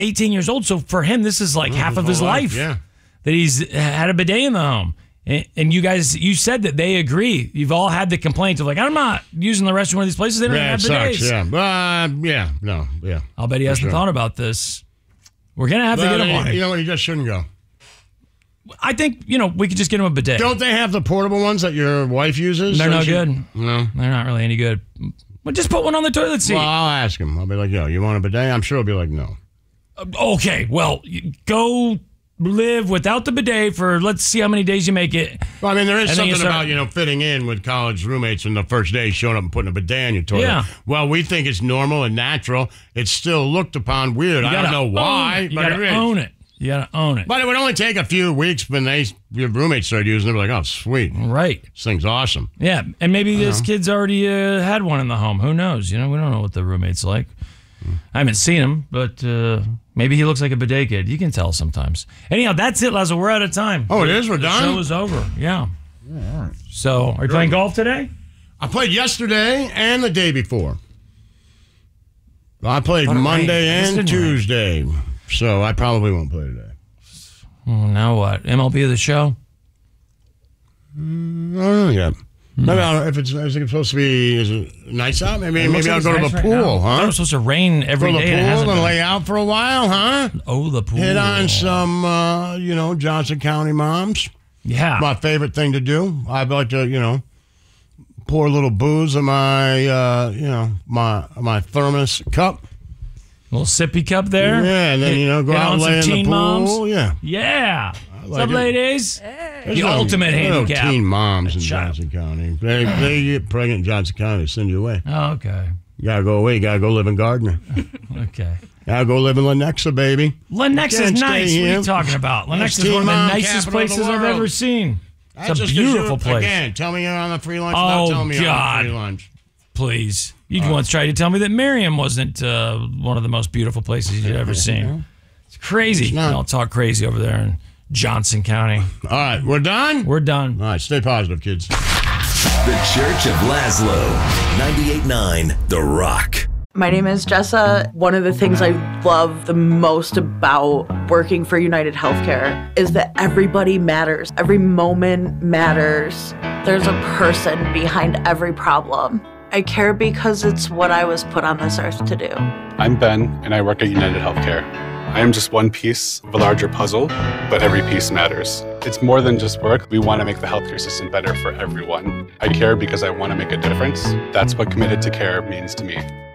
18 years old. So for him, this is like half of his life Yeah. that he's had a bidet in the home. And you guys, you said that they agree. You've all had the complaint of like, I'm not using the restroom in one of these places. They don't have bidets. Yeah. I'll bet he hasn't thought about this. We're going to have to get him one. You know what? You just shouldn't go. I think, we could just get him a bidet. Don't they have the portable ones that your wife uses? They're no good. No. They're not really any good. But just put one on the toilet seat. Well, I'll ask him. I'll be like, yo, you want a bidet? I'm sure he'll be like, no. Okay, well, go live without the bidet for let's see how many days you make it. Well, I mean, there is And then you something start- about, fitting in with college roommates and the first day showing up and putting a bidet on your toilet. Yeah. Well, we think it's normal and natural. It's still looked upon weird. I don't know why, You but gotta it is. own it. You gotta own it. But it would only take a few weeks when your roommates started using it. They're like, oh, sweet. Right. This thing's awesome. Yeah, and maybe this kid's already had one in the home. Who knows? We don't know what the roommate's like. I haven't seen him, but maybe he looks like a bidet kid. You can tell sometimes. Anyhow, that's it, Lazo. We're out of time. Oh, it is? We're done? The show is over. Yeah. All right. So, are you playing golf today? I played yesterday and the day before. I played Monday and Tuesday, so I probably won't play today. Now what? MLB of the show? I don't know yet. Maybe if it's supposed to be is it nice out, maybe I'll go to the pool, I thought it was supposed to rain every Go to day. the and it hasn't pool and been. lay out for a while, huh? Oh, the pool. Hit on some, Johnson County moms. Yeah. My favorite thing to do. I'd like to, pour a little booze in my, my thermos cup. Little sippy cup there. Yeah, and then, go Hit out on and lay in some the teen pool. moms. Yeah. Yeah. like What's up, it. ladies? The ultimate handicap. Teen moms in Child. Johnson County. They get pregnant in Johnson County, they send you away. Oh, okay. You gotta go away. You gotta go live in Gardner. Okay. Gotta go live in Lenexa, baby. Lenexa is Can't stay nice. What are here. you talking about? That's Lenexa is one of the teen mom nicest capital of the places I've world. ever seen. That's It's a just 'cause beautiful place. Again, tell me you're on the free lunch Oh, without telling me you're on God. the free lunch. Please. You once tried to tell me that Miriam wasn't one of the most beautiful places you'd ever seen. It's crazy. It's not. Don't talk crazy over there in Johnson County. All right, we're done? We're done. All right, stay positive, kids. The Church of Laszlo, 98.9 The Rock. My name is Jessa. One of the things I love the most about working for United Healthcare is that everybody matters. Every moment matters. There's a person behind every problem. I care because it's what I was put on this earth to do. I'm Ben, and I work at United Healthcare. I am just one piece of a larger puzzle, but every piece matters. It's more than just work. We want to make the healthcare system better for everyone. I care because I want to make a difference. That's what committed to care means to me.